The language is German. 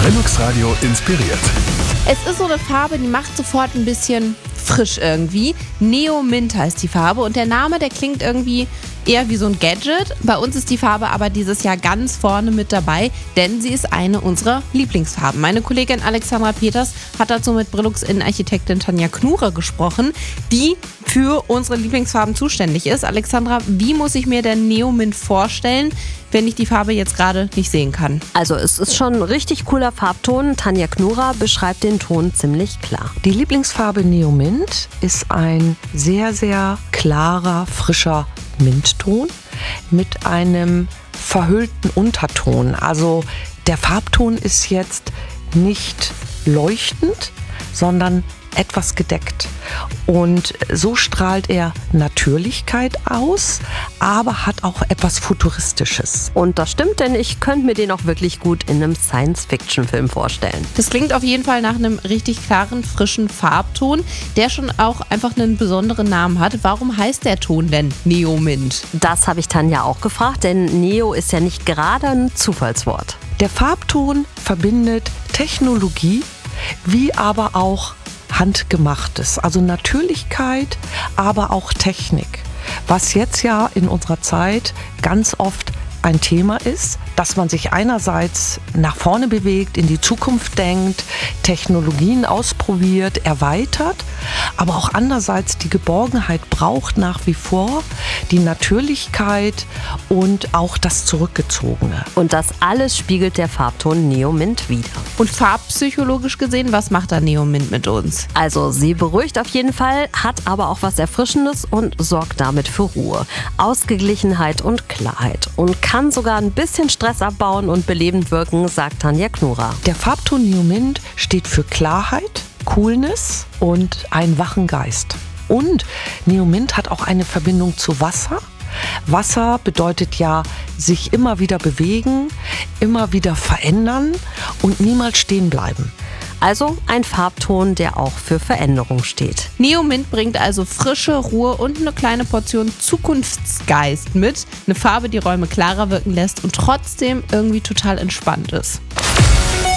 Velux Radio inspiriert. Es ist so eine Farbe, die macht sofort ein bisschen frisch irgendwie. Neo Mint heißt die Farbe und der Name, der klingt irgendwie eher wie so ein Gadget. Bei uns ist die Farbe aber dieses Jahr ganz vorne mit dabei, denn sie ist eine unserer Lieblingsfarben. Meine Kollegin Alexandra Peters hat dazu mit Brillux-Innenarchitektin Tanja Knurer gesprochen, die für unsere Lieblingsfarben zuständig ist. Alexandra, wie muss ich mir denn Neo Mint vorstellen, wenn ich die Farbe jetzt gerade nicht sehen kann? Also es ist schon ein richtig cooler Farbton. Tanja Knurer beschreibt den Ton ziemlich klar. Die Lieblingsfarbe Neo Mint ist ein sehr, sehr klarer, frischer Mintton mit einem verhüllten Unterton. Also der Farbton ist jetzt nicht leuchtend, sondern etwas gedeckt. Und so strahlt er Natürlichkeit aus, aber hat auch etwas Futuristisches. Und das stimmt, denn ich könnte mir den auch wirklich gut in einem Science-Fiction-Film vorstellen. Das klingt auf jeden Fall nach einem richtig klaren, frischen Farbton, der schon auch einfach einen besonderen Namen hat. Warum heißt der Ton denn Neo Mint? Das habe ich Tanja auch gefragt, denn Neo ist ja nicht gerade ein Zufallswort. Der Farbton verbindet Technologie, wie aber auch Handgemachtes, also Natürlichkeit, aber auch Technik. Was jetzt ja in unserer Zeit ganz oft ein Thema ist, dass man sich einerseits nach vorne bewegt, in die Zukunft denkt, Technologien ausprobiert, erweitert, aber auch andererseits die Geborgenheit braucht nach wie vor, die Natürlichkeit und auch das Zurückgezogene. Und das alles spiegelt der Farbton Neo Mint wider. Und farbpsychologisch gesehen, was macht da Neo Mint mit uns? Also sie beruhigt auf jeden Fall, hat aber auch was Erfrischendes und sorgt damit für Ruhe, Ausgeglichenheit und Klarheit und kann sogar ein bisschen Stress abbauen und belebend wirken, sagt Tanja Knurer. Der Farbton Neo Mint steht für Klarheit, Coolness und einen wachen Geist. Und Neo Mint hat auch eine Verbindung zu Wasser. Wasser bedeutet ja sich immer wieder bewegen, immer wieder verändern und niemals stehen bleiben. Also ein Farbton, der auch für Veränderung steht. Neo Mint bringt also frische Ruhe und eine kleine Portion Zukunftsgeist mit. Eine Farbe, die Räume klarer wirken lässt und trotzdem irgendwie total entspannt ist.